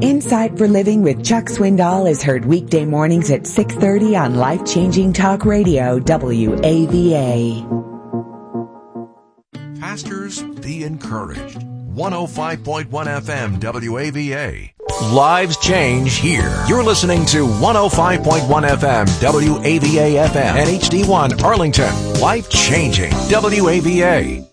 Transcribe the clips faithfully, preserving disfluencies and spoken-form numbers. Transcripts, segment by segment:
Insight for Living with Chuck Swindoll is heard weekday mornings at six thirty on Life Changing Talk Radio, W A V A. Pastors, be encouraged. one oh five point one F M W A V A. Lives change here. You're listening to one oh five point one F M W A V A F M and H D one Arlington. Life changing W A V A.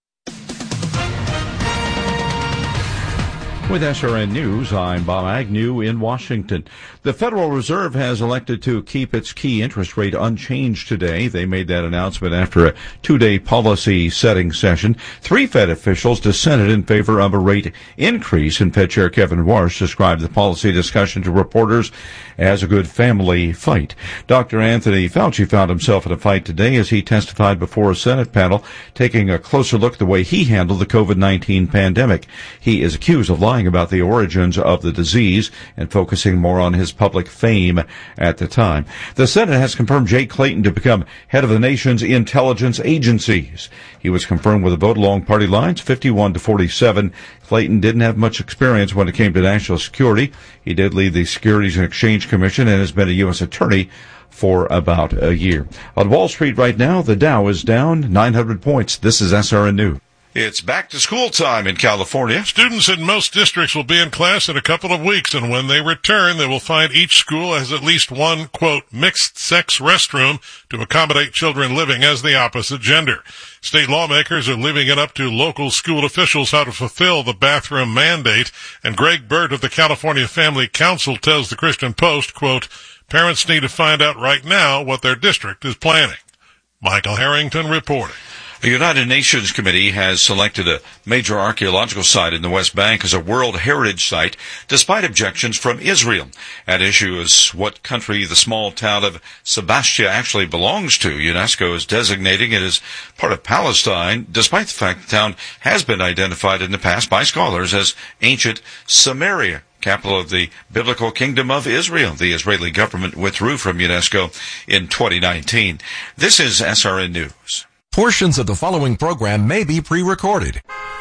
With S R N News, I'm Bob Agnew in Washington. The Federal Reserve has elected to keep its key interest rate unchanged today. They made that announcement after a two-day policy setting session. Three Fed officials dissented in favor of a rate increase, and Fed Chair Kevin Warsh described the policy discussion to reporters as a good family fight. Doctor Anthony Fauci found himself in a fight today as he testified before a Senate panel, taking a closer look at the way he handled the COVID nineteen pandemic. He is accused of lying about the origins of the disease and focusing more on his public fame at the time. The Senate has confirmed Jay Clayton to become head of the nation's intelligence agencies. He was confirmed with a vote along party lines, fifty-one to forty-seven. Clayton didn't have much experience when it came to national security. He did lead the Securities and Exchange Commission and has been a U S attorney for about a year. On Wall Street right now, the Dow is down nine hundred points. This is S R N News. It's back to school time in California. Students in most districts will be in class in a couple of weeks, and when they return, they will find each school has at least one, quote, mixed-sex restroom to accommodate children living as the opposite gender. State lawmakers are leaving it up to local school officials how to fulfill the bathroom mandate, and Greg Burt of the California Family Council tells the Christian Post, quote, parents need to find out right now what their district is planning. Michael Harrington reporting. The United Nations Committee has selected a major archaeological site in the West Bank as a World Heritage Site, despite objections from Israel. At issue is what country the small town of Sebastia actually belongs to. UNESCO is designating it as part of Palestine, despite the fact the town has been identified in the past by scholars as ancient Samaria, capital of the biblical kingdom of Israel. The Israeli government withdrew from UNESCO in twenty nineteen. This is S R N News. Portions of the following program may be pre-recorded.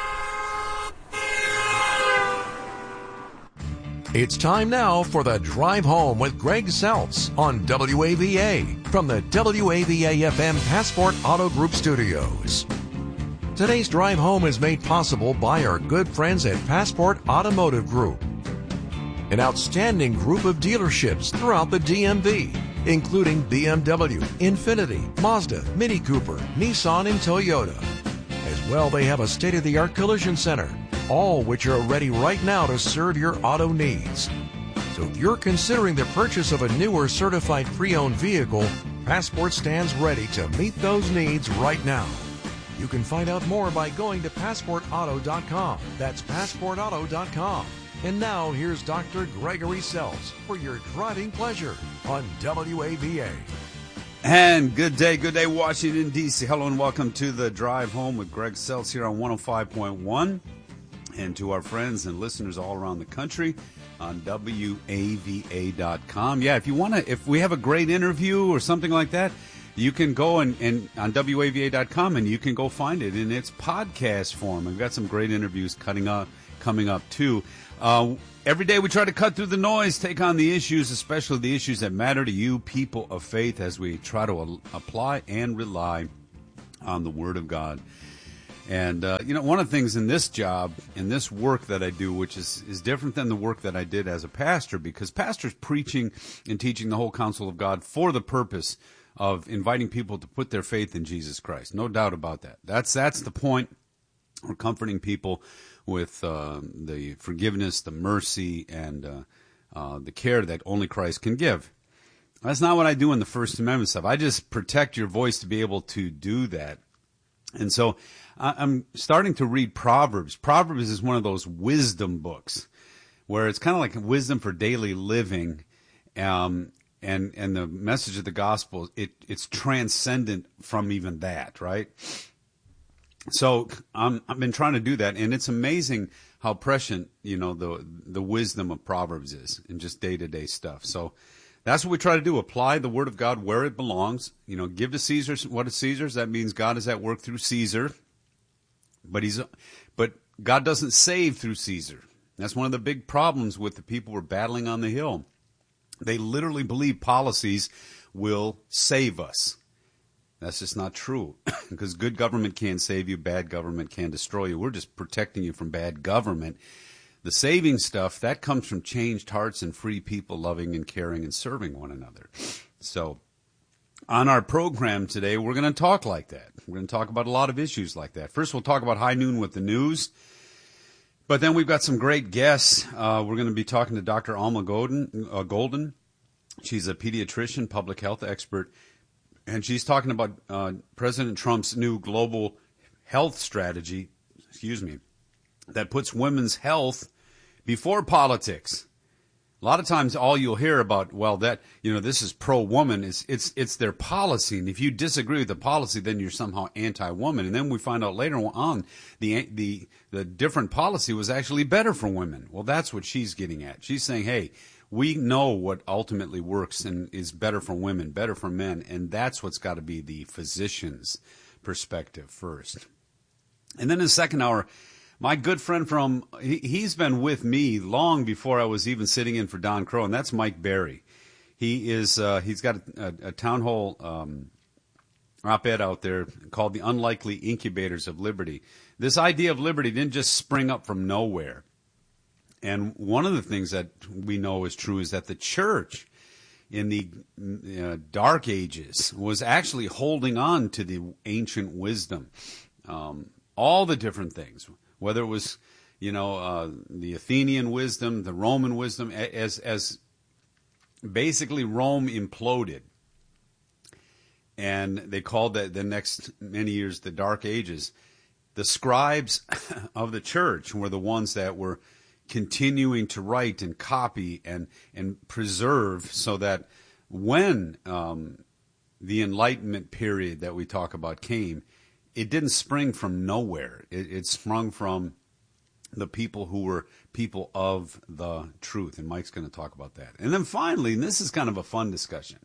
It's time now for the Drive Home with Greg Seltz on W A V A from the W A V A F M Passport Auto Group Studios. Today's Drive Home is made possible by our good friends at Passport Automotive Group, an outstanding group of dealerships throughout the D M V, including B M W, Infiniti, Mazda, Mini Cooper, Nissan, and Toyota. As well, they have a state-of-the-art collision center, all which are ready right now to serve your auto needs. So if you're considering the purchase of a new or certified pre-owned vehicle, Passport stands ready to meet those needs right now. You can find out more by going to passport auto dot com. That's passport auto dot com. And now, here's Doctor Gregory Seltz for your driving pleasure on W A V A. And good day, good day, Washington, D C. Hello and welcome to the Drive Home with Greg Seltz here on one oh five point one. And to our friends and listeners all around the country on W A V A dot com. Yeah, if you want to, if we have a great interview or something like that, you can go and, and on W A V A dot com and you can go find it in its podcast form. We've got some great interviews cutting up, coming up too. Uh, every day we try to cut through the noise, take on the issues, especially the issues that matter to you, people of faith, as we try to a- apply and rely on the Word of God. And, uh, you know, one of the things in this job, in this work that I do, which is, is different than the work that I did as a pastor, because pastors preaching and teaching the whole counsel of God for the purpose of inviting people to put their faith in Jesus Christ. No doubt about that. That's, that's the point. We're comforting people with uh, the forgiveness, the mercy, and uh, uh, the care that only Christ can give. That's not what I do in the First Amendment stuff. I just protect your voice to be able to do that. And so I'm starting to read Proverbs. Proverbs is one of those wisdom books where it's kind of like wisdom for daily living. Um, and, and the message of the gospel, it, it's transcendent from even that, right? So um, I've been trying to do that, and it's amazing how prescient, you know, the the wisdom of Proverbs is in just day-to-day stuff. So that's what we try to do, apply the Word of God where it belongs. You know, give to Caesar what is Caesar's. That means God is at work through Caesar, but he's but God doesn't save through Caesar. That's one of the big problems with the people we're battling on the Hill. They literally believe policies will save us. That's just not true, because good government can't save you, bad government can destroy you. We're just protecting you from bad government. The saving stuff, that comes from changed hearts and free people loving and caring and serving one another. So on our program today, we're going to talk like that. We're going to talk about a lot of issues like that. First, we'll talk about High Noon with the news. But then we've got some great guests. Uh, we're going to be talking to Doctor Alma Golden. Uh, Golden. She's a pediatrician, public health expert. And she's talking about uh, President Trump's new global health strategy, excuse me, that puts women's health before politics. A lot of times all you'll hear about, well, that, you know, this is pro-woman, is it's it's their policy. And if you disagree with the policy, then you're somehow anti-woman. And then we find out later on the the the different policy was actually better for women. Well, that's what she's getting at. She's saying, hey, we know what ultimately works and is better for women, better for men, and that's what's got to be the physician's perspective first. And then in the second hour, my good friend from, he, he's been with me long before I was even sitting in for Don Crow, and that's Mike Berry. He is, uh, he's got a, a, a town hall um, op-ed out there called The Unlikely Incubators of Liberty. This idea of liberty didn't just spring up from nowhere. And one of the things that we know is true is that the church in the uh, Dark Ages was actually holding on to the ancient wisdom, um, all the different things, whether it was, you know, uh, the Athenian wisdom, the Roman wisdom, as as basically Rome imploded. And they called that the next many years the Dark Ages. The scribes of the church were the ones that were continuing to write and copy and, and preserve so that when um, the Enlightenment period that we talk about came, it didn't spring from nowhere. It, it sprung from the people who were people of the truth. And Mike's going to talk about that. And then finally, and this is kind of a fun discussion,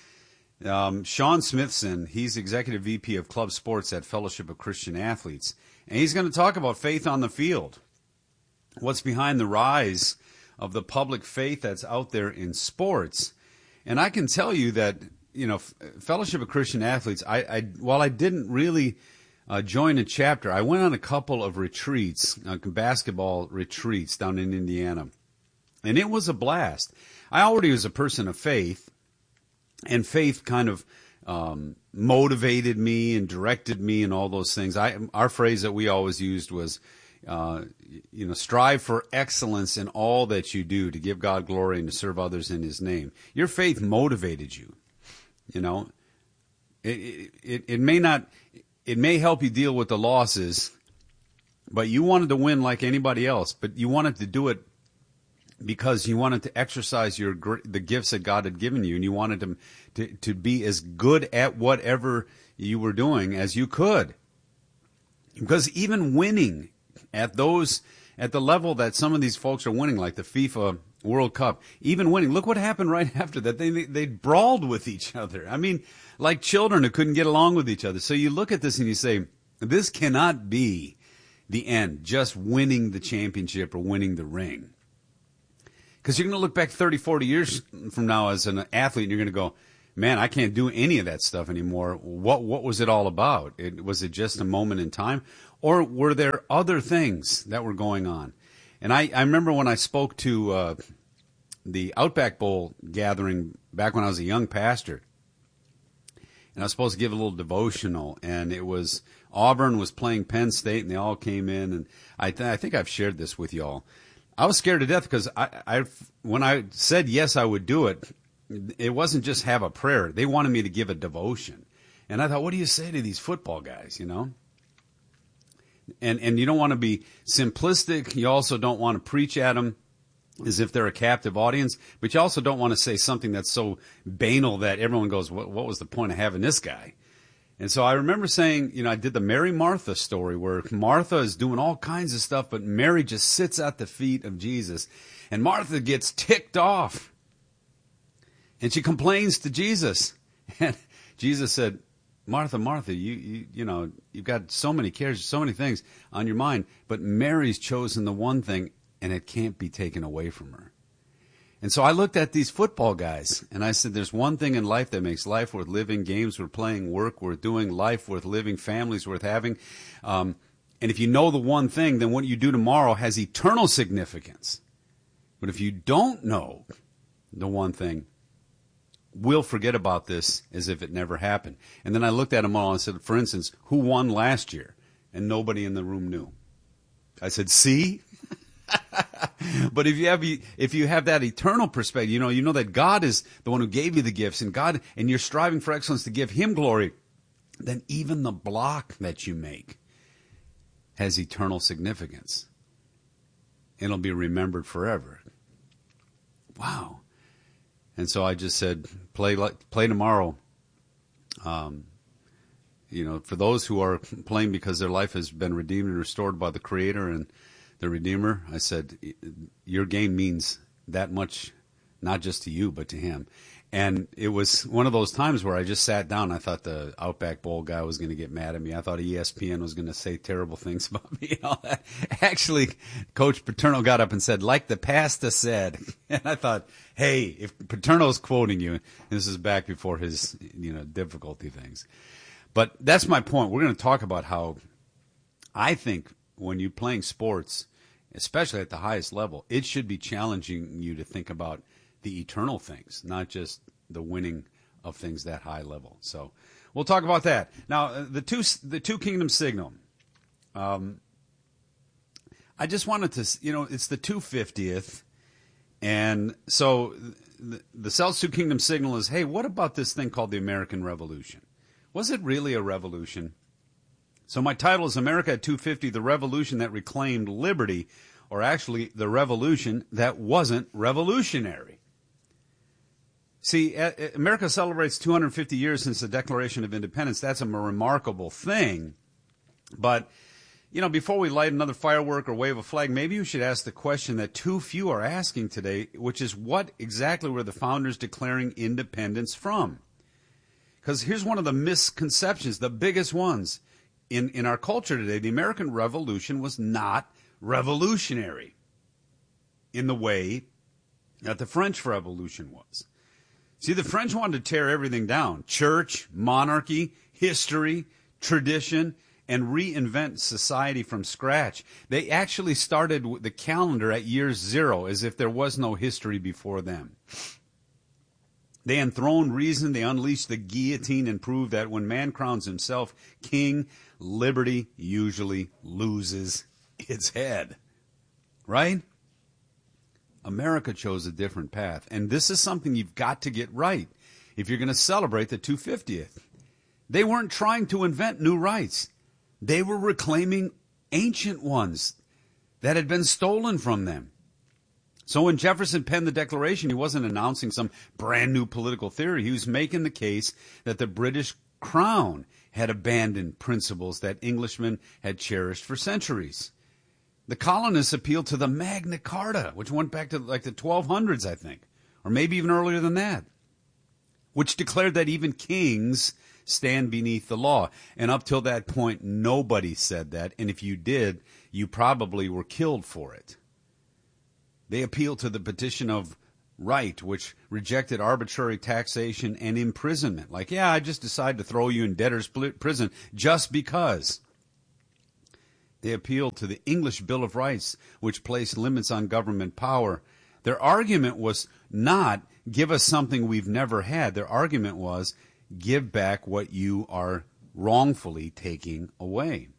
um, Sean Smithson, he's Executive V P of Club Sports at Fellowship of Christian Athletes. And he's going to talk about faith on the field. What's behind the rise of the public faith that's out there in sports. And I can tell you that, you know, Fellowship of Christian Athletes, I, I while I didn't really uh, join a chapter, I went on a couple of retreats, uh, basketball retreats down in Indiana. And it was a blast. I already was a person of faith, and faith kind of um, motivated me and directed me and all those things. I, our phrase that we always used was, Uh, you know, strive for excellence in all that you do to give God glory and to serve others in His name. Your faith motivated you. You know, it, it, it may not, it may help you deal with the losses, but you wanted to win like anybody else, but you wanted to do it because you wanted to exercise your, the gifts that God had given you, and you wanted to, to, to be as good at whatever you were doing as you could. Because even winning at those, at the level that some of these folks are winning, like the FIFA World Cup, even winning, look what happened right after that. They, they brawled with each other. I mean, like children who couldn't get along with each other. So you look at this and you say, this cannot be the end, just winning the championship or winning the ring. Because you're going to look back thirty, forty years from now as an athlete and you're going to go, man, I can't do any of that stuff anymore. What what was it all about? It, was it just a moment in time? Or were there other things that were going on? And I, I remember when I spoke to uh, the Outback Bowl gathering back when I was a young pastor, and I was supposed to give a little devotional, and it was Auburn was playing Penn State, and they all came in, and I, th- I think I've shared this with y'all. I was scared to death because I, I, when I said yes, I would do it, it wasn't just have a prayer. They wanted me to give a devotion. And I thought, what do you say to these football guys, you know? And and you don't want to be simplistic. You also don't want to preach at them as if they're a captive audience. But you also don't want to say something that's so banal that everyone goes, what, what was the point of having this guy? And so I remember saying, you know, I did the Mary Martha story where Martha is doing all kinds of stuff, but Mary just sits at the feet of Jesus. And Martha gets ticked off. And she complains to Jesus. And Jesus said, Martha, Martha, you, you you know, you've got so many cares, so many things on your mind, but Mary's chosen the one thing, and it can't be taken away from her. And so I looked at these football guys, and I said, there's one thing in life that makes life worth living, games worth playing, work worth doing, life worth living, families worth having. Um, and if you know the one thing, then what you do tomorrow has eternal significance. But if you don't know the one thing, we'll forget about this as if it never happened. And then I looked at them all and said, for instance, who won last year? And nobody in the room knew. I said, see? But if you have if you have that eternal perspective, you know, you know that God is the one who gave you the gifts, and God, and you're striving for excellence to give Him glory, then even the block that you make has eternal significance. It'll be remembered forever. Wow. And so I just said, play play tomorrow. Um, you know, for those who are playing because their life has been redeemed and restored by the Creator and the Redeemer, I said, your game means that much, not just to you, but to Him. And it was one of those times where I just sat down. I thought the Outback Bowl guy was going to get mad at me. I thought E S P N was going to say terrible things about me and all that. Actually, Coach Paterno got up and said, like the pastor said. And I thought, hey, if Paterno's quoting you, and this is back before his, you know, difficulty things. But that's my point. We're going to talk about how I think when you're playing sports, especially at the highest level, it should be challenging you to think about the eternal things, not just the winning of things that high level. So we'll talk about that. Now, the two the two kingdom signal. Um, I just wanted to, you know, it's the two hundred fiftieth, and so the, the Celts two kingdom signal is, hey, what about this thing called the American Revolution? Was it really a revolution? So my title is America at two fifty, the revolution that reclaimed liberty, or actually the revolution that wasn't revolutionary. See, America celebrates two hundred fifty years since the Declaration of Independence. That's a remarkable thing. But, you know, before we light another firework or wave a flag, maybe you should ask the question that too few are asking today, which is what exactly were the founders declaring independence from? Because here's one of the misconceptions, the biggest ones. In, in our culture today, the American Revolution was not revolutionary in the way that the French Revolution was. See, the French wanted to tear everything down. Church, monarchy, history, tradition, and reinvent society from scratch. They actually started the calendar at year zero as if there was no history before them. They enthroned reason, they unleashed the guillotine, and proved that when man crowns himself king, liberty usually loses its head. Right? America chose a different path. And this is something you've got to get right if you're going to celebrate the two hundred fiftieth. They weren't trying to invent new rights. They were reclaiming ancient ones that had been stolen from them. So when Jefferson penned the Declaration, he wasn't announcing some brand new political theory. He was making the case that the British Crown had abandoned principles that Englishmen had cherished for centuries. The colonists appealed to the Magna Carta, which went back to like the twelve hundreds, I think, or maybe even earlier than that, which declared that even kings stand beneath the law. And up till that point, nobody said that. And if you did, you probably were killed for it. They appealed to the Petition of Right, which rejected arbitrary taxation and imprisonment. Like, yeah, I just decided to throw you in debtor's prison just because. They appealed to the English Bill of Rights, which placed limits on government power. Their argument was not, give us something we've never had. Their argument was, give back what you are wrongfully taking away.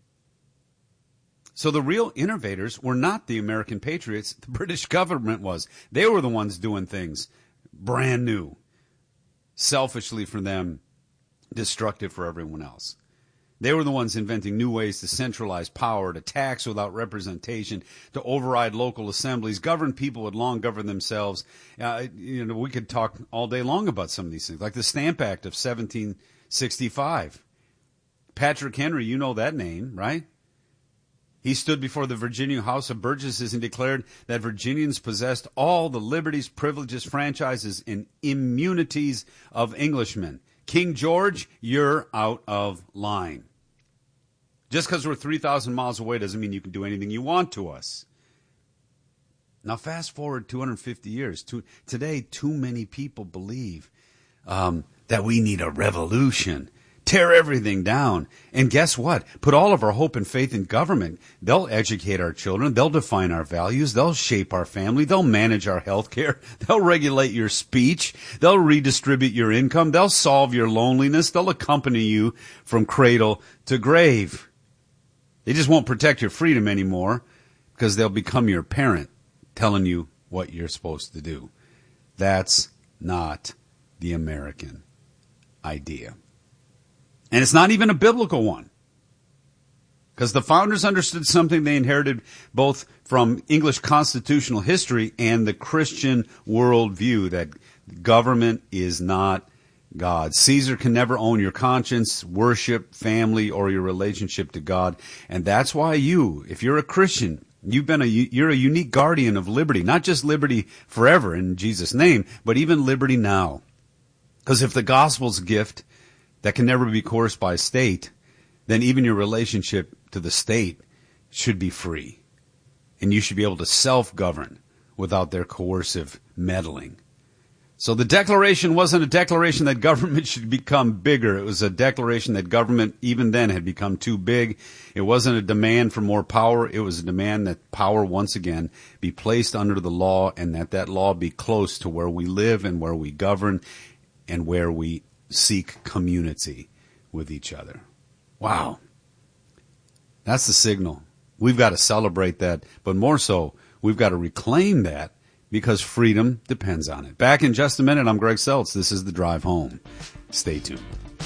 So the real innovators were not the American patriots. The British government was. They were the ones doing things brand new, selfishly for them, destructive for everyone else. They were the ones inventing new ways to centralize power, to tax without representation, to override local assemblies, govern people would long govern themselves. Uh, you know, we could talk all day long about some of these things, like the Stamp Act of seventeen sixty-five. Patrick Henry, you know that name, right? He stood before the Virginia House of Burgesses and declared that Virginians possessed all the liberties, privileges, franchises, and immunities of Englishmen. King George, you're out of line. Just because we're three thousand miles away doesn't mean you can do anything you want to us. Now, fast forward two hundred fifty years. To, today, too many people believe um, that we need a revolution. Tear everything down. And guess what? Put all of our hope and faith in government. They'll educate our children. They'll define our values. They'll shape our family. They'll manage our health care. They'll regulate your speech. They'll redistribute your income. They'll solve your loneliness. They'll accompany you from cradle to grave. They just won't protect your freedom anymore because they'll become your parent telling you what you're supposed to do. That's not the American idea. And it's not even a biblical one. Because the founders understood something they inherited both from English constitutional history and the Christian worldview, that government is not God. Caesar can never own your conscience, worship, family, or your relationship to God. And that's why you, if you're a Christian, you've been a, you're a unique guardian of liberty, not just liberty forever in Jesus' name, but even liberty now. Because if the gospel's a gift that can never be coerced by a state, then even your relationship to the state should be free. And you should be able to self-govern without their coercive meddling. So the declaration wasn't a declaration that government should become bigger. It was a declaration that government, even then, had become too big. It wasn't a demand for more power. It was a demand that power, once again, be placed under the law, and that that law be close to where we live and where we govern and where we seek community with each other. Wow. That's the signal. We've got to celebrate that, but more so, we've got to reclaim that because freedom depends on it. Back in just a minute, I'm Greg Seltz. This is The Drive Home. Stay tuned.